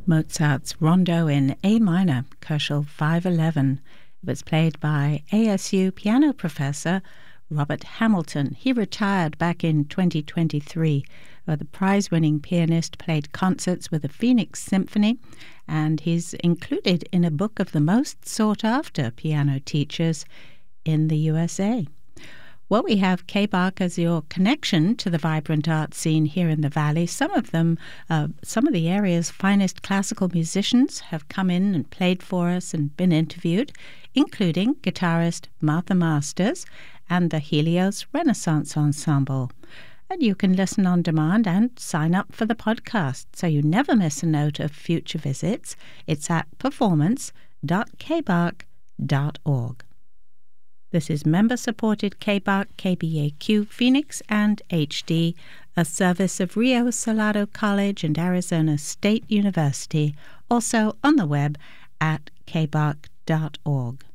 Mozart's Rondo in A minor, Koschel 511. It was played by ASU piano professor Robert Hamilton. He retired back in 2023. The prize-winning pianist played concerts with the Phoenix Symphony, and he's included in a book of the most sought-after piano teachers in the USA. Well, we have KBARC as your connection to the vibrant art scene here in the Valley. Some of the area's finest classical musicians have come in and played for us and been interviewed, including guitarist Martha Masters and the Helios Renaissance Ensemble. And you can listen on demand and sign up for the podcast so you never miss a note of future visits. It's at performance.kbark.org. This is member-supported KBARC, KBAQ, Phoenix, and HD, a service of Rio Salado College and Arizona State University, also on the web at kbark.org.